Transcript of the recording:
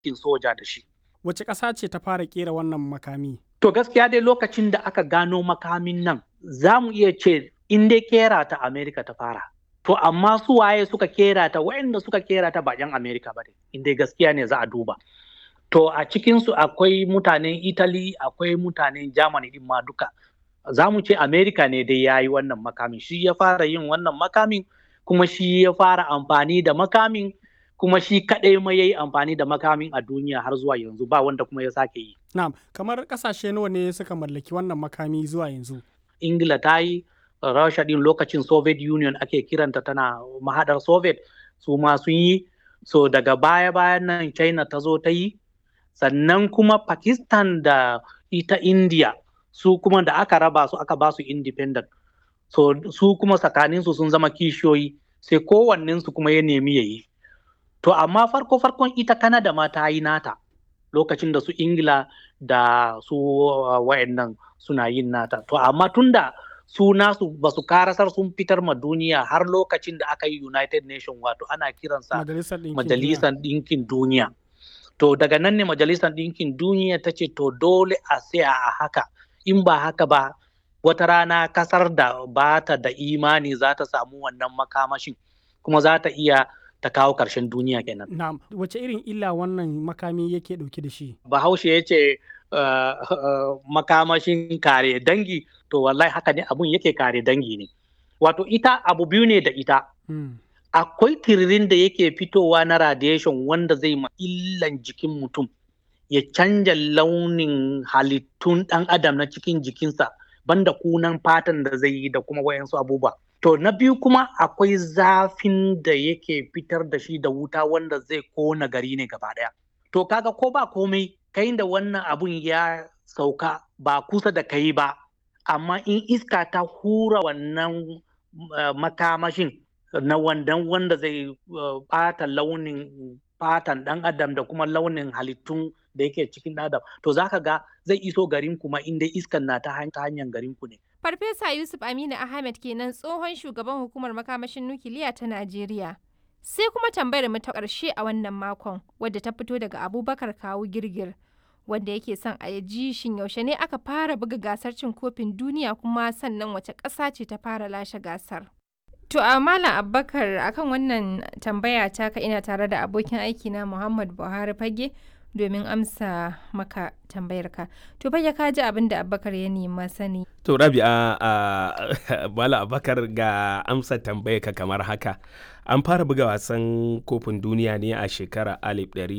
aikin soja da shi. Wace ƙasa ce ta fara ƙera wannan makami? To gaskiya dai lokacin da aka gano makamin nan za mu iya ce in dai kera ta Amerika ta fara. To amma su waye suka kera ta, waɗanda suka kera ta ba 'yan Amerika ba ne, in dai gaskiya ne za a duba. To a cikinsu akwai mutanen Italy, akwai mutanen Germany ɗin ma duka. Za mu ce Amerika ne dai ya yi wannan makamin, shi ya fara yin wannan makamin, kuma shi ya fara amfani da makamin, kuma shi kaɗai ma ya yi amfani da makamin a duniya har zuwa yanzu, ba wanda kuma ya sake yi. Na'am, kamar ƙasashe nawa ne suka mallaki wannan makami zuwa yanzu? Ingila ta yi, Rasha ɗin lokacin Soviet Union ake kiranta, tana mahaɗar Soviet, su ma sun yi. So daga baya-bayan nan China ta zo ta yi, sannan kuma Pakistan da ita India su kuma da aka raba su aka ba su independent. So su kuma tsakaninsu sun zama kishiyoyi, sai kowannensu kuma ya nemi ya yi. To amma farko-farkon ita Canada ma ta yi nata lokacin da su Ingila da su wayannan suna yin nata. To amma tunda su nasu ba su karasar sun fitar ma duniya har lokacin da aka yi United Nation, wato ana kiransa Majalisar Ɗinkin Duniya. To daga nan ne Majalisar Ɗinkin Duniya ta ce to dole a tsaya a haka, in ba haka ba wata rana kasar da ba ta da imani za ta samu wannan makamashin, kuma za ta iya ta kawo ƙarshen duniya kenan. Na'am, wace irin illa wannan makami yake ɗauke da shi? Bahaushe ya ce makamashin kare dangi, to wallahi haka ne abun yake kare dangi ne. Wato ita abu biyu ne da ita. Akwai tiririn da yake fitowa na radiation wanda zai ma illan jikin mutum, ya canja launin halittun ɗan adam na cikin jikinsa, banda kunan fatan da zai yi da kuma wayansu abubuwa. To na biyu kuma akwai zafin da yake fitar da shi da wuta wanda zai kona gari ne gaba ɗaya. To kaga ko ba komai kai da wannan abun ya sauka ba kusa da kai ba, amma in iska ta hura wannan makamashin na wanda zai ɓata launin fatan ɗan adam da kuma launin halittun da yake cikin ɗan adam, to za ka ga zai iso garin kuma inda iskan na ta hanyar garin ku ne. Farfesa Yusuf Aminu Ahmed kenan, tsohon shugaban hukumar makamashin nukiliya ta Najeriya. Sai kuma tambayar mu ta ƙarshe a wannan makon, wadda ta fito daga Abubakar Kawu Girgir, wanda yake son a ji shin yaushe ne aka fara buga gasar cin kofin duniya, kuma sannan wace ƙasa ce ta fara lashe gasar. To a Malam Abubakar, akan wannan tambaya taka ina tare da abokin aiki na Muhammad Buhari Fage domin amsa maka tambayarka. To Fage, ka ji abin da Abubakar ya nema sani. To Rabi'a, Malam Abubakar ga amsa tambayarka kamar haka. An fara buga wasan kofin duniya ne a shekarar